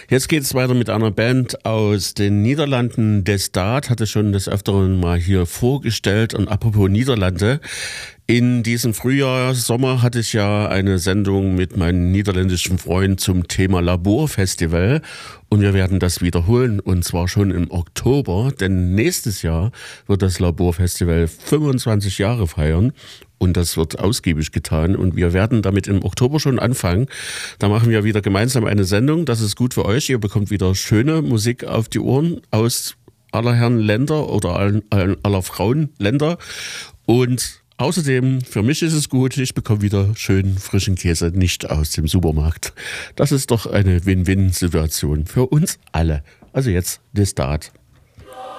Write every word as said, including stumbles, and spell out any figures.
Jetzt geht es weiter mit einer Band aus den Niederlanden. Destat hatte schon des Öfteren mal hier vorgestellt. Und apropos Niederlande, in diesem Frühjahr, Sommer hatte ich ja eine Sendung mit meinem niederländischen Freund zum Thema Labour-Festival. Und wir werden das wiederholen, und zwar schon im Oktober, denn nächstes Jahr wird das Labour-Festival fünfundzwanzig Jahre feiern. Und das wird ausgiebig getan. Und wir werden damit im Oktober schon anfangen. Da machen wir wieder gemeinsam eine Sendung. Das ist gut für euch. Ihr bekommt wieder schöne Musik auf die Ohren aus aller Herren Länder oder allen, aller Frauen Länder. Und außerdem, für mich ist es gut, ich bekomme wieder schönen frischen Käse, nicht aus dem Supermarkt. Das ist doch eine Win-Win-Situation für uns alle. Also jetzt Destat.